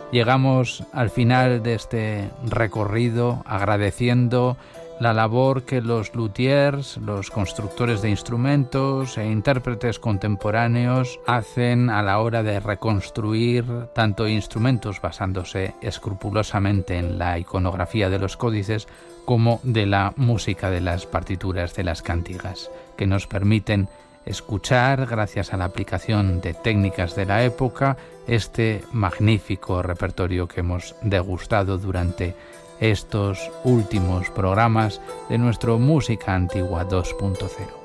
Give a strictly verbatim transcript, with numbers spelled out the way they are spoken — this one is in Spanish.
Llegamos al final de este recorrido agradeciendo la labor que los luthiers, los constructores de instrumentos e intérpretes contemporáneos hacen a la hora de reconstruir tanto instrumentos basándose escrupulosamente en la iconografía de los códices como de la música de las partituras de las cantigas, que nos permiten escuchar, gracias a la aplicación de técnicas de la época, este magnífico repertorio que hemos degustado durante estos últimos programas de nuestro Música Antigua dos punto cero.